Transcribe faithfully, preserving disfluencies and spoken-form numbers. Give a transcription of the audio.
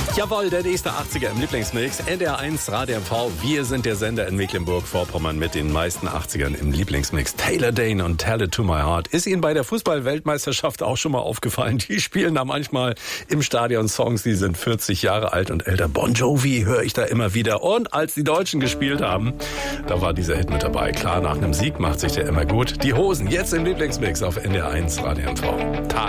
Jawohl, der nächste achtziger im Lieblingsmix. N D R eins Radio M V. Wir sind der Sender in Mecklenburg-Vorpommern mit den meisten achtzigern im Lieblingsmix. Taylor Dayne und Tell It To My Heart. Ist Ihnen bei der Fußball-Weltmeisterschaft auch schon mal aufgefallen? Die spielen da manchmal im Stadion Songs, die sind vierzig Jahre alt und älter. Bon Jovi höre ich da immer wieder. Und als die Deutschen gespielt haben, da war dieser Hit mit dabei. Klar, nach einem Sieg macht sich der immer gut. Die Hosen, jetzt im Lieblingsmix auf N D R eins Radio M V. Tag